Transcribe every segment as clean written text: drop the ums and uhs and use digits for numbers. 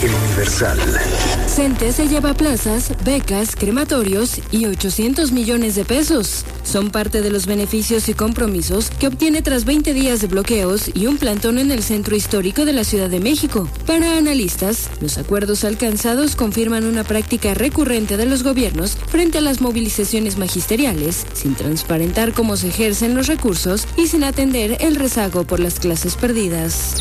El Universal. CENTE se lleva plazas, becas, crematorios y 800 millones de pesos. Son parte de los beneficios y compromisos que obtiene tras 20 días de bloqueos y un plantón en el centro histórico de la Ciudad de México. Para analistas, los acuerdos alcanzados confirman una práctica recurrente de los gobiernos frente a las movilizaciones magisteriales, sin transparentar cómo se ejercen los recursos y sin atender el rezago por las clases perdidas.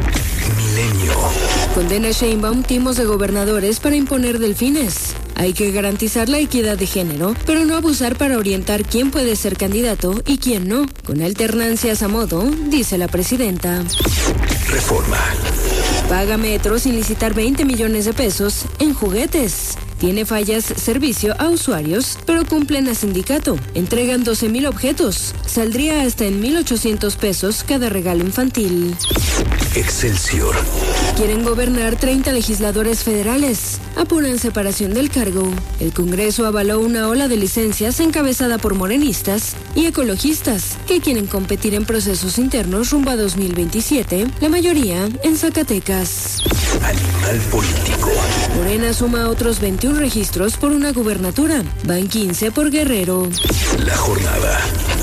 Milenio. Condena Sheinbaum timos de gobernadores para imponer delfines. Hay que garantizar la equidad de género, pero no abusar para orientar quién puede ser candidato y quién no, con alternancias a modo, dice la presidenta. Reforma. Paga Metro sin licitar 20 millones de pesos en juguetes. Tiene fallas servicio a usuarios, pero cumplen a sindicato. Entregan 12,000 objetos. Saldría hasta en 1,800 pesos cada regalo infantil. Excelsior. Quieren gobernar 30 legisladores federales. Apuran separación del cargo. El Congreso avaló una ola de licencias encabezada por morenistas y ecologistas que quieren competir en procesos internos rumbo a 2027, la mayoría en Zacatecas. Animal político. Morena suma otros 21 registros por una gubernatura. Van 15 por Guerrero. La jornada.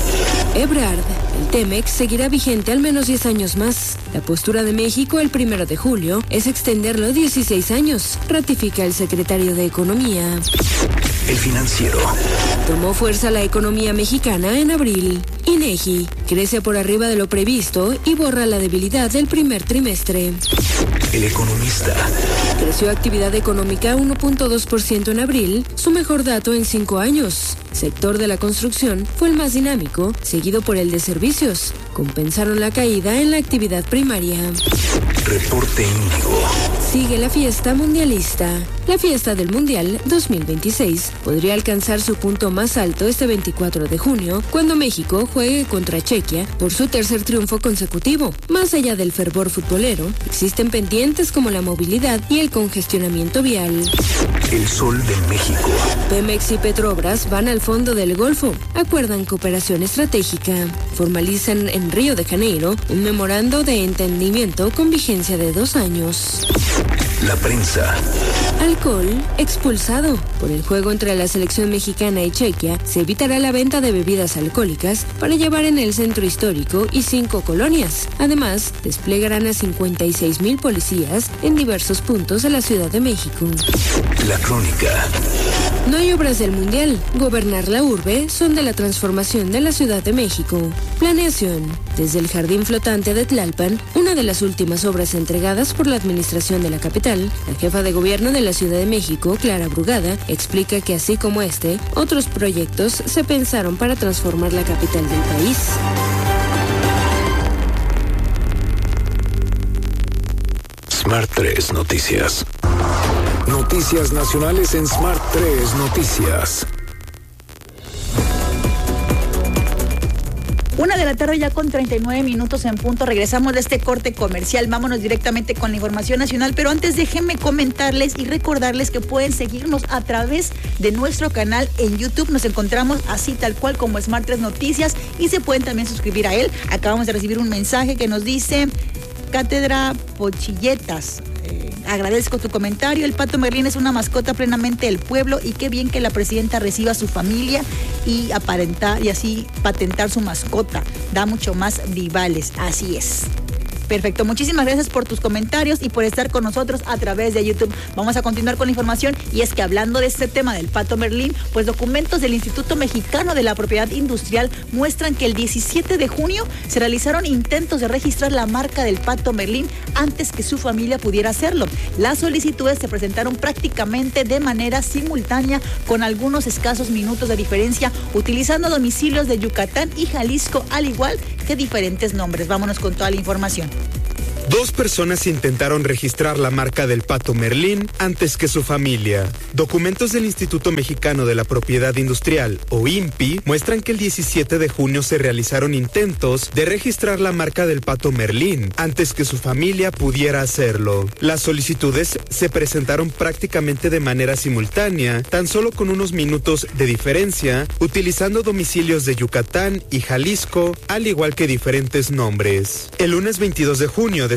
Ebrard. El TEMEC seguirá vigente al menos 10 años más. La postura de México el 1 de julio es extenderlo 16 años, ratifica el secretario de Economía. El Financiero. Tomó fuerza la economía mexicana en abril. INEGI crece por arriba de lo previsto y borra la debilidad del primer trimestre. El Economista. Creció actividad económica 1.2% en abril, su mejor dato en 5 años. Sector de la construcción fue el más dinámico, seguido por el de servicios. Compensaron la caída en la actividad primaria. Reporte Índigo. Sigue la fiesta mundialista. La fiesta del Mundial 2026 podría alcanzar su punto más alto este 24 de junio, cuando México juegue contra Chequia por su tercer triunfo consecutivo. Más allá del fervor futbolero, existen pendientes como la movilidad y el congestionamiento vial. El Sol de México. Pemex y Petrobras van al fondo del Golfo. Acuerdan cooperación estratégica. Formalizan en Río de Janeiro un memorando de entendimiento con vigencia de 2 años. La prensa. Alcohol expulsado. Por el juego entre la selección mexicana y Chequia, se evitará la venta de bebidas alcohólicas para llevar en el centro histórico y 5 colonias. Además, desplegarán a 56,000 policías en diversos puntos de la Ciudad de México. La Crónica. No hay obras del Mundial. Gobernar la urbe son de la transformación de la Ciudad de México. Planeación. Desde el Jardín Flotante de Tlalpan, una de las últimas obras entregadas por la administración de la capital, la jefa de gobierno de la Ciudad de México, Clara Brugada, explica que así como otros proyectos se pensaron para transformar la capital del país. Smart 3 Noticias. Noticias nacionales en Smart 3 Noticias. 1:00 ya con 39 minutos en punto. Regresamos de este corte comercial. Vámonos directamente con la información nacional. Pero antes déjenme comentarles y recordarles que pueden seguirnos a través de nuestro canal en YouTube. Nos encontramos así tal cual como Smart 3 Noticias y se pueden también suscribir a él. Acabamos de recibir un mensaje que nos dice: Cátedra Pochilletas. Agradezco tu comentario. El Pato Merlín es una mascota plenamente del pueblo y qué bien que la presidenta reciba a su familia y aparentar y así patentar su mascota. Da mucho más vivales. Así es. Perfecto, muchísimas gracias por tus comentarios y por estar con nosotros a través de YouTube. Vamos a continuar con la información y es que hablando de este tema del Pato Merlín, pues documentos del Instituto Mexicano de la Propiedad Industrial muestran que el 17 de junio se realizaron intentos de registrar la marca del Pato Merlín antes que su familia pudiera hacerlo. Las solicitudes se presentaron prácticamente de manera simultánea con algunos escasos minutos de diferencia, utilizando domicilios de Yucatán y Jalisco, al igual que diferentes nombres. Vámonos con toda la información. 2 personas intentaron registrar la marca del Pato Merlín antes que su familia. Documentos del Instituto Mexicano de la Propiedad Industrial, o INPI, muestran que el 17 de junio se realizaron intentos de registrar la marca del Pato Merlín antes que su familia pudiera hacerlo. Las solicitudes se presentaron prácticamente de manera simultánea, tan solo con unos minutos de diferencia, utilizando domicilios de Yucatán y Jalisco, al igual que diferentes nombres. El lunes 22 de junio,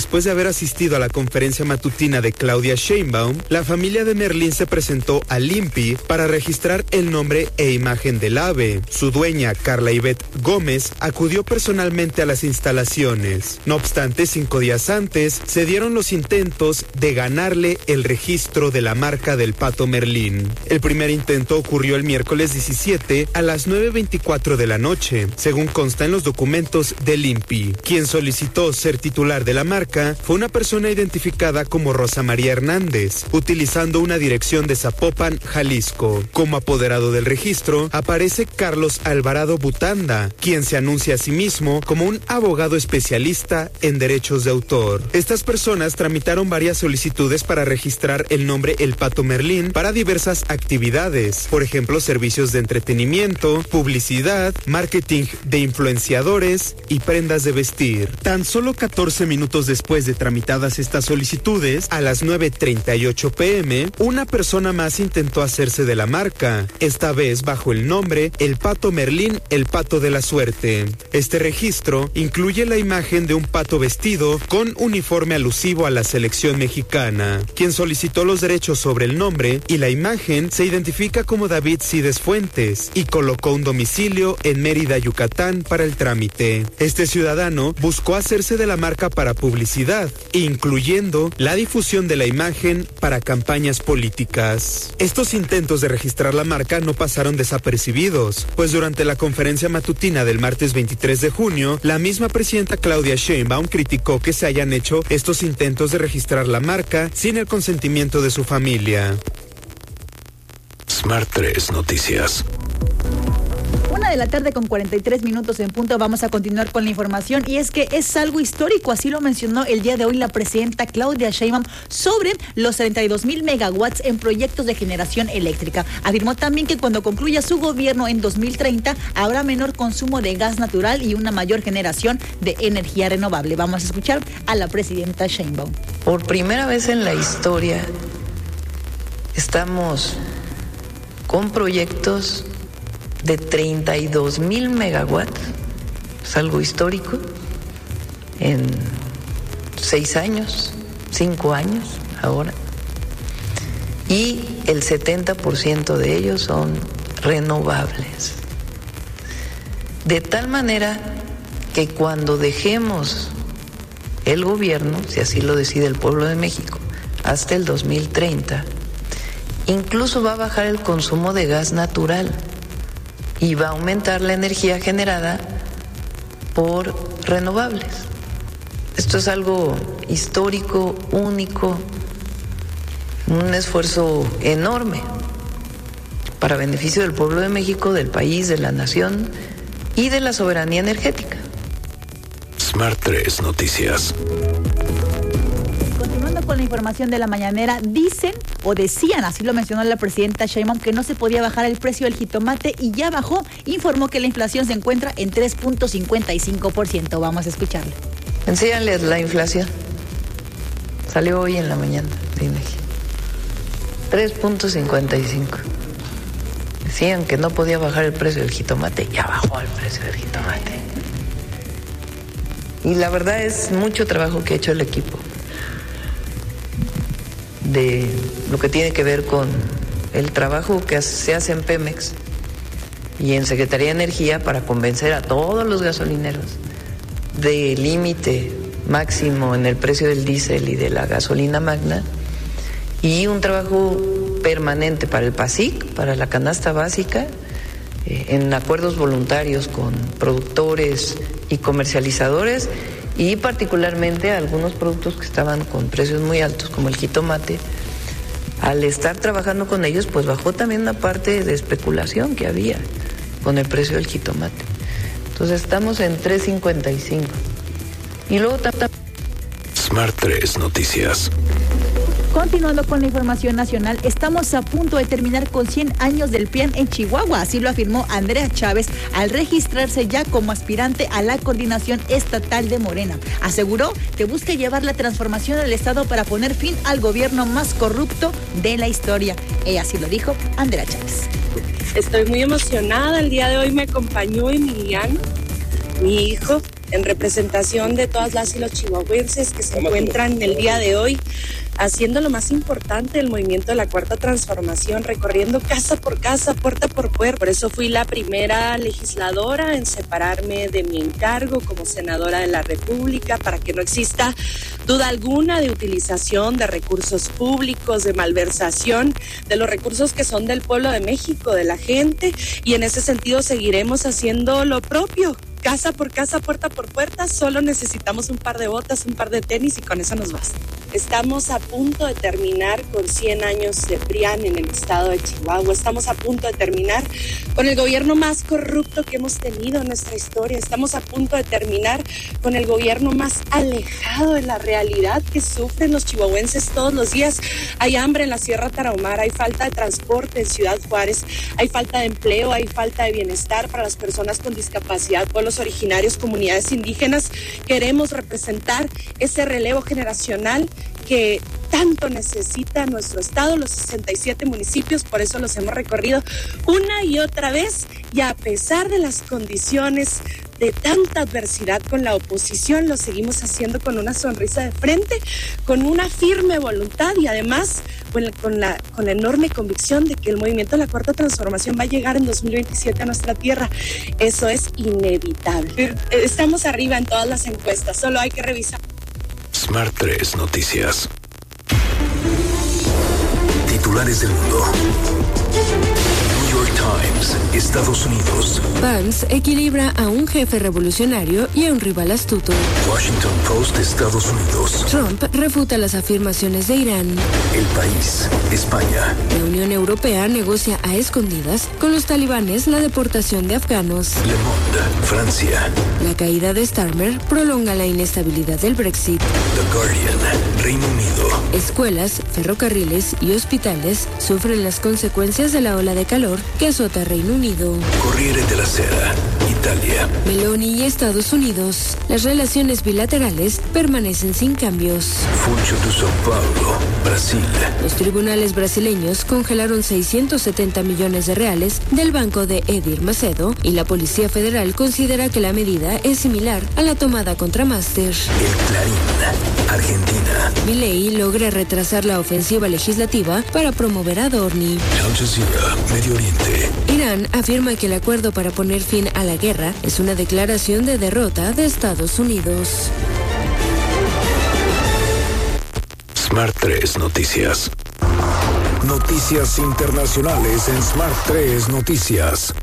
después de haber asistido a la conferencia matutina de Claudia Sheinbaum, la familia de Merlín se presentó al INPI para registrar el nombre e imagen del ave. Su dueña, Carla Ivette Gómez, acudió personalmente a las instalaciones. No obstante, 5 días antes se dieron los intentos de ganarle el registro de la marca del Pato Merlín. El primer intento ocurrió el miércoles 17 a las 9:24 de la noche, según consta en los documentos del INPI. Quien solicitó ser titular de la marca fue una persona identificada como Rosa María Hernández, utilizando una dirección de Zapopan, Jalisco. Como apoderado del registro aparece Carlos Alvarado Butanda, quien se anuncia a sí mismo como un abogado especialista en derechos de autor. Estas personas tramitaron varias solicitudes para registrar el nombre El Pato Merlín para diversas actividades, por ejemplo, servicios de entretenimiento, publicidad, marketing de influenciadores y prendas de vestir. Tan solo 14 minutos después de tramitadas estas solicitudes, a las 9:38 p.m., una persona más intentó hacerse de la marca, esta vez bajo el nombre El Pato Merlín, el Pato de la Suerte. Este registro incluye la imagen de un pato vestido con uniforme alusivo a la selección mexicana. Quien solicitó los derechos sobre el nombre y la imagen se identifica como David Cides Fuentes y colocó un domicilio en Mérida, Yucatán, para el trámite. Este ciudadano buscó hacerse de la marca para publicidad, incluyendo la difusión de la imagen para campañas políticas. Estos intentos de registrar la marca no pasaron desapercibidos, pues durante la conferencia matutina del martes 23 de junio, la misma presidenta Claudia Sheinbaum criticó que se hayan hecho estos intentos de registrar la marca sin el consentimiento de su familia. Smart 3 Noticias. 1:43 p.m. en punto. Vamos a continuar con la información y es que es algo histórico, así lo mencionó el día de hoy la presidenta Claudia Sheinbaum sobre los 32,000 megawatts en proyectos de generación eléctrica. Afirmó también que cuando concluya su gobierno en 2030 habrá menor consumo de gas natural y una mayor generación de energía renovable. Vamos a escuchar a la presidenta Sheinbaum. Por primera vez en la historia estamos con proyectos de 32,000 megawatts, es algo histórico, en 6 años, 5 años ahora, y el 70% de ellos son renovables. De tal manera que cuando dejemos el gobierno, si así lo decide el pueblo de México, hasta el 2030, incluso va a bajar el consumo de gas natural y va a aumentar la energía generada por renovables. Esto es algo histórico, único, un esfuerzo enorme para beneficio del pueblo de México, del país, de la nación y de la soberanía energética. Smart 3 Noticias. Con la información de la mañanera, dicen o decían, así lo mencionó la presidenta Sheinbaum, que no se podía bajar el precio del jitomate y ya bajó. Informó que la inflación se encuentra en 3.55%. Vamos a escucharle. Enséñales la inflación. Salió hoy en la mañana de INEGI. 3.55. Decían que no podía bajar el precio del jitomate, ya bajó el precio del jitomate. Y la verdad es mucho trabajo que ha hecho el equipo de lo que tiene que ver con el trabajo que se hace en Pemex y en Secretaría de Energía para convencer a todos los gasolineros de límite máximo en el precio del diésel y de la gasolina magna, y un trabajo permanente para el PASIC, para la canasta básica, en acuerdos voluntarios con productores y comercializadores, y particularmente algunos productos que estaban con precios muy altos, como el jitomate. Al estar trabajando con ellos, pues bajó también una parte de especulación que había con el precio del jitomate. Entonces estamos en 3.55. Y luego Smart 3 Noticias. Continuando con la información nacional, estamos a punto de terminar con 100 años del PRIAN en Chihuahua, así lo afirmó Andrea Chávez al registrarse ya como aspirante a la coordinación estatal de Morena. Aseguró que busca llevar la transformación del Estado para poner fin al gobierno más corrupto de la historia. Ella así lo dijo, Andrea Chávez. Estoy muy emocionada, el día de hoy me acompañó Emiliano, mi hijo. en representación de todas las y los chihuahuenses que se encuentran el día de hoy haciendo lo más importante del movimiento de la Cuarta Transformación, recorriendo casa por casa, puerta por puerta. Por eso fui la primera legisladora en separarme de mi encargo como senadora de la República, para que no exista duda alguna de utilización de recursos públicos, de malversación de los recursos que son del pueblo de México, de la gente, y en ese sentido seguiremos haciendo lo propio. Casa por casa, puerta por puerta, solo necesitamos un par de botas, un par de tenis y con eso nos basta. Estamos a punto de terminar con 100 años de PRIAN en el estado de Chihuahua. Estamos a punto de terminar con el gobierno más corrupto que hemos tenido en nuestra historia. Estamos a punto de terminar con el gobierno más alejado de la realidad que sufren los chihuahuenses todos los días. Hay hambre en la Sierra Tarahumara, hay falta de transporte en Ciudad Juárez, hay falta de empleo, hay falta de bienestar para las personas con discapacidad, pueblos originarios, comunidades indígenas. Queremos representar ese relevo generacional que tanto necesita nuestro estado, los 67 municipios. Por eso los hemos recorrido una y otra vez, y a pesar de las condiciones de tanta adversidad con la oposición, lo seguimos haciendo con una sonrisa de frente, con una firme voluntad y además con la enorme convicción de que el movimiento de la Cuarta Transformación va a llegar en 2027 a nuestra tierra. Eso es inevitable. Estamos arriba en todas las encuestas, solo hay que revisar. Smart 3 Noticias. Titulares del mundo. New York Times, Estados Unidos. Vance equilibra a un jefe revolucionario y a un rival astuto. Washington Post, Estados Unidos. Trump refuta las afirmaciones de Irán. El País, España. La Unión Europea negocia a escondidas con los talibanes la deportación de afganos. Le Monde, Francia. La caída de Starmer prolonga la inestabilidad del Brexit. The Guardian, Reino Unido. Escuelas, ferrocarriles y hospitales sufren las consecuencias de la ola de calor que azota Reino Unido. Corriere della Sera, Italia. Meloni y Estados Unidos. Las relaciones bilaterales permanecen sin cambios. Funcho de São Paulo, Brasil. Los tribunales brasileños congelaron 670 millones de reales del banco de Edir Macedo y la Policía Federal considera que la medida es similar a la tomada contra Master. El Clarín, Argentina. Milei logra retrasar la ofensiva legislativa para promover a Dorni. Al Jazeera, Medio Oriente. Irán afirma que el acuerdo para poner fin a la guerra es una declaración de derrota de Estados Unidos. Smart 3 Noticias. Noticias internacionales en Smart 3 Noticias.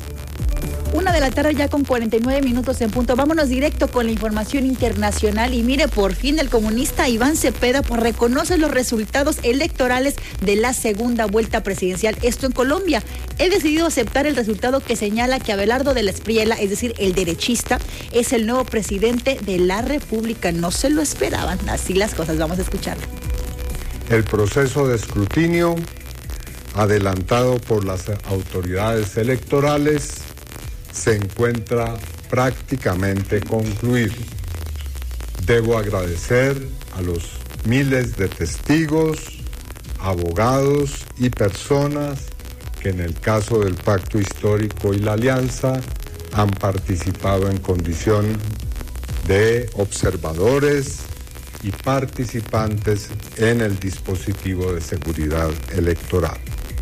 1:00 p.m. ya con 49 minutos en punto. Vámonos directo con la información internacional. Y mire, por fin el comunista Iván Cepeda reconoce los resultados electorales de la segunda vuelta presidencial. Esto en Colombia. He decidido aceptar el resultado que señala que Abelardo de la Espriella, es decir, el derechista, es el nuevo presidente de la República. No se lo esperaban. Así las cosas. Vamos a escucharlo. El proceso de escrutinio adelantado por las autoridades electorales se encuentra prácticamente concluido. Debo agradecer a los miles de testigos, abogados y personas que en el caso del Pacto Histórico y la Alianza han participado en condición de observadores y participantes en el dispositivo de seguridad electoral.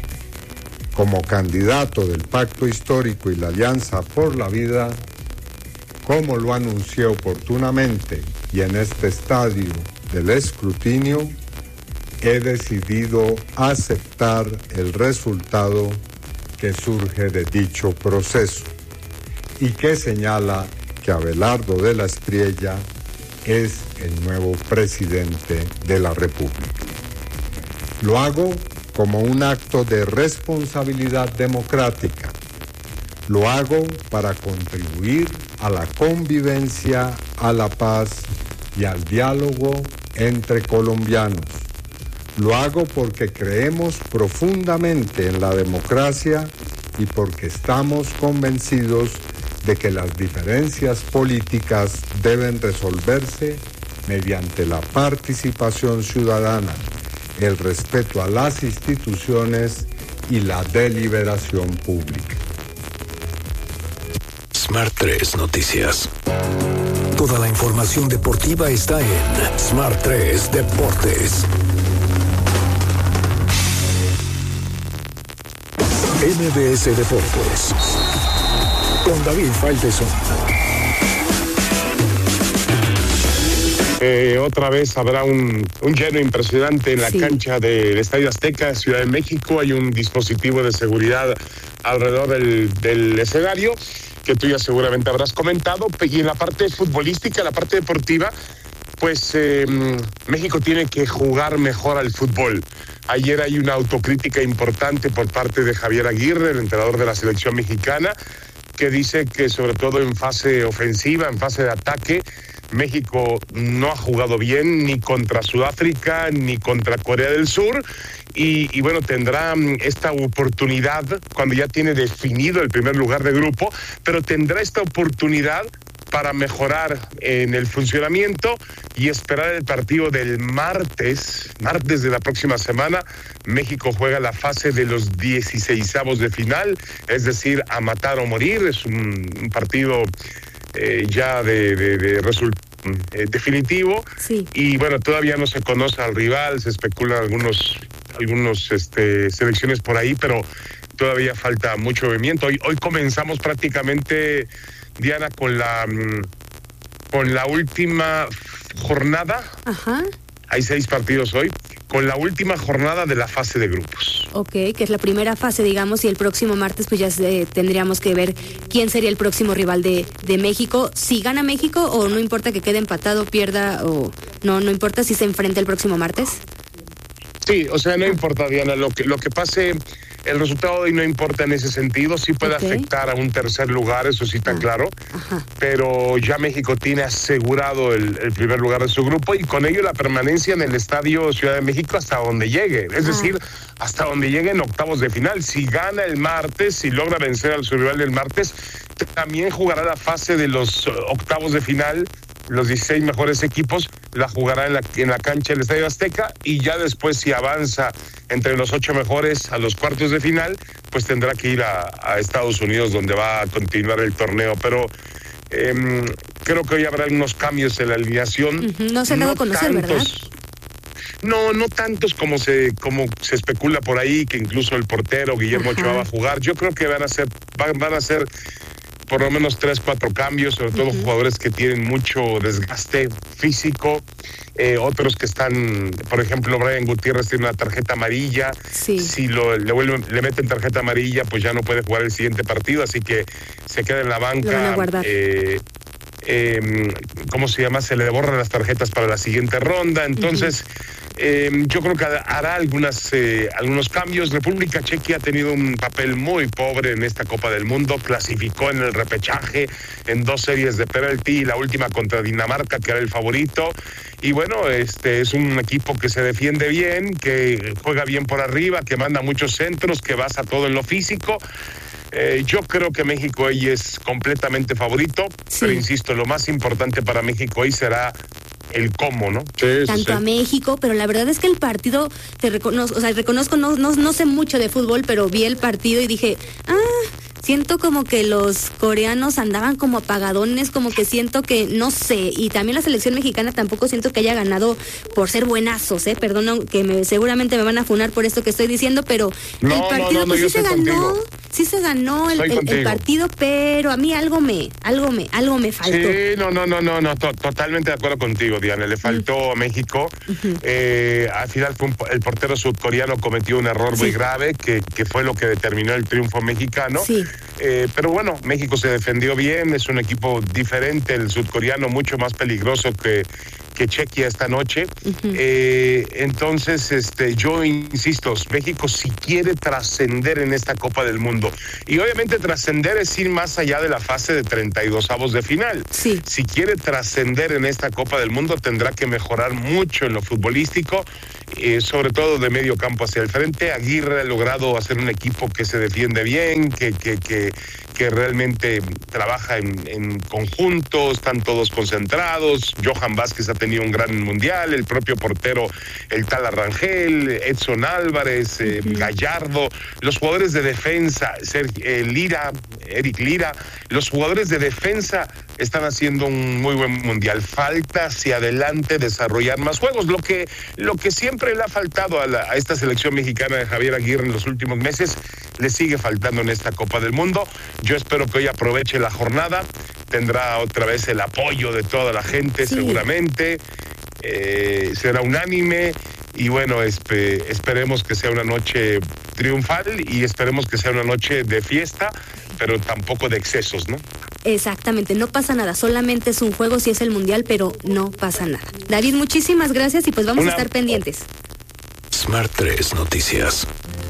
Como candidato del Pacto Histórico y la Alianza por la Vida, como lo anuncié oportunamente y en este estadio del escrutinio, he decidido aceptar el resultado que surge de dicho proceso y que señala que Abelardo de la Espriella es el nuevo presidente de la República. Lo hago como un acto de responsabilidad democrática. Lo hago para contribuir a la convivencia, a la paz y al diálogo entre colombianos. Lo hago porque creemos profundamente en la democracia y porque estamos convencidos de que las diferencias políticas deben resolverse mediante la participación ciudadana, el respeto a las instituciones y la deliberación pública. Smart 3 Noticias. Toda la información deportiva está en Smart 3 Deportes. MBS Deportes con David Faitelson. Otra vez habrá un lleno impresionante en la cancha del Estadio Azteca, Ciudad de México. Hay un dispositivo de seguridad alrededor del escenario que tú ya seguramente habrás comentado. Y en la parte futbolística, la parte deportiva, pues México tiene que jugar mejor al fútbol. Ayer hay una autocrítica importante por parte de Javier Aguirre, el entrenador de la selección mexicana, que dice que sobre todo en fase ofensiva, en fase de ataque, México no ha jugado bien ni contra Sudáfrica ni contra Corea del Sur y bueno, tendrá esta oportunidad cuando ya tiene definido el primer lugar de grupo, pero tendrá esta oportunidad para mejorar en el funcionamiento y esperar el partido del martes de la próxima semana. México juega la fase de los 16avos de final, es decir, a matar o morir. Es un partido ya de resultado definitivo. Sí. Y bueno, todavía no se conoce al rival, se especulan algunos selecciones por ahí, pero todavía falta mucho movimiento. Hoy comenzamos prácticamente, Diana, con la última jornada. Ajá. Hay 6 partidos hoy, con la última jornada de la fase de grupos. Ok, que es la primera fase, digamos, y el próximo martes pues ya tendríamos que ver quién sería el próximo rival de México. Si gana México, o no importa que quede empatado, pierda, o no importa si se enfrenta el próximo martes. Sí, o sea, no importa, Diana, lo que pase, el resultado de hoy no importa en ese sentido. Sí puede afectar a un tercer lugar, eso sí está claro. Ajá. Pero ya México tiene asegurado el primer lugar de su grupo y con ello la permanencia en el Estadio Ciudad de México hasta donde llegue. Es decir, hasta donde llegue en octavos de final. Si gana el martes, si logra vencer al su rival del martes, también jugará la fase de los octavos de final. Los 16 mejores equipos la jugarán en la cancha del Estadio Azteca y ya después, si avanza entre los 8 mejores a los cuartos de final, pues tendrá que ir a Estados Unidos, donde va a continuar el torneo. Pero creo que hoy habrá unos cambios en la alineación. No se han dado a conocer, ¿verdad? No tantos como se especula por ahí, que incluso el portero Guillermo Ochoa va a jugar. Yo creo que van a ser por lo menos 3-4 cambios, sobre todo jugadores que tienen mucho desgaste físico, otros que están, por ejemplo, Brian Gutiérrez tiene una tarjeta amarilla. Sí. Si le meten tarjeta amarilla, pues ya no puede jugar el siguiente partido, así que se queda en la banca. Lo van a guardar. ¿Cómo se llama? Se le borran las tarjetas para la siguiente ronda. Entonces, yo creo que hará algunos cambios. República Checa ha tenido un papel muy pobre en esta Copa del Mundo. Clasificó en el repechaje en 2 series de penalti, la última contra Dinamarca, que era el favorito. Y bueno, es un equipo que se defiende bien, que juega bien por arriba, que manda muchos centros, que basa todo en lo físico. Yo creo que México hoy es completamente favorito, pero insisto, lo más importante para México hoy será el cómo, ¿no? Tanto a México, pero la verdad es que el partido, reconozco, no sé mucho de fútbol, pero vi el partido y dije, siento como que los coreanos andaban como apagadones, como que siento que, no sé, y también la selección mexicana tampoco siento que haya ganado por ser buenazos, perdón, que seguramente me van a funar por esto que estoy diciendo, pero el partido pues sí se ganó el partido, pero a mí algo me faltó. Sí, no, totalmente de acuerdo contigo, Diana, le faltó a México. Al final el portero sudcoreano cometió un error muy grave, que fue lo que determinó el triunfo mexicano. Sí. Pero bueno, México se defendió bien, es un equipo diferente, el sudcoreano mucho más peligroso que Chequia esta noche. Entonces, yo insisto, México si quiere trascender en esta Copa del Mundo, y obviamente trascender es ir más allá de la fase de 32avos de final. Sí. Si quiere trascender en esta Copa del Mundo, tendrá que mejorar mucho en lo futbolístico, sobre todo de medio campo hacia el frente. Aguirre ha logrado hacer un equipo que se defiende bien, que realmente trabaja en conjunto, están todos concentrados. Johan Vázquez ha tenido tenido un gran mundial, el propio portero, el tal Rangel, Edson Álvarez, Gallardo, los jugadores de defensa, Eric Lira, los jugadores de defensa están haciendo un muy buen mundial. Falta hacia adelante desarrollar más juegos, lo que siempre le ha faltado a esta selección mexicana de Javier Aguirre en los últimos meses, le sigue faltando en esta Copa del Mundo. Yo espero que hoy aproveche la jornada, tendrá otra vez el apoyo de toda la gente, sí. Seguramente, será unánime. Y bueno, esperemos que sea una noche triunfal y esperemos que sea una noche de fiesta, pero tampoco de excesos, ¿no? Exactamente, no pasa nada, solamente es un juego, si es el mundial, pero no pasa nada. David, muchísimas gracias y pues vamos a estar pendientes. Smart 3 Noticias.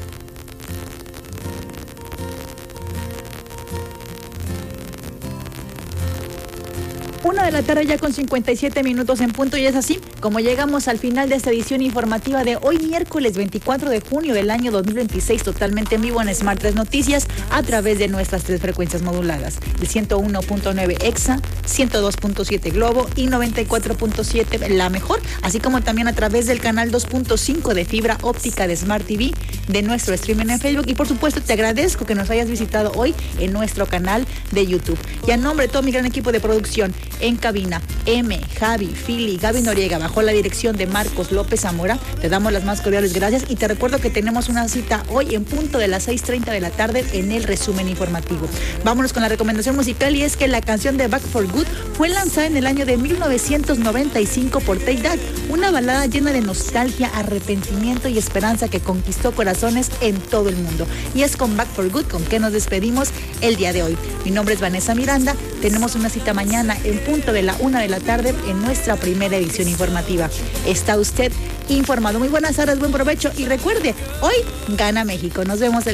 Una de la tarde ya con 57 minutos en punto, y es así como llegamos al final de esta edición informativa de hoy miércoles 24 de junio del año 2026, totalmente en vivo en Smart 3 Noticias a través de nuestras 3 frecuencias moduladas, el 101.9 EXA, 102.7 Globo y 94.7 La Mejor, así como también a través del canal 2.5 de fibra óptica de Smart TV, de nuestro streaming en Facebook, y por supuesto te agradezco que nos hayas visitado hoy en nuestro canal de YouTube. Y a nombre de todo mi gran equipo de producción, en cabina, Javi, Fili, Gaby Noriega, bajo la dirección de Marcos López Zamora, te damos las más cordiales gracias y te recuerdo que tenemos una cita hoy en punto de las 6:30 de la tarde en el resumen informativo. Vámonos con la recomendación musical, y es que la canción de Back for Good fue lanzada en el año de 1995 por Take That, una balada llena de nostalgia, arrepentimiento y esperanza que conquistó corazones en todo el mundo. Y es con Back for Good con que nos despedimos el día de hoy. Mi nombre es Vanessa Miranda, tenemos una cita mañana en punto de la 1 de la tarde en nuestra primera edición informativa. Está usted informado. Muy buenas tardes, buen provecho y recuerde, hoy gana México. Nos vemos el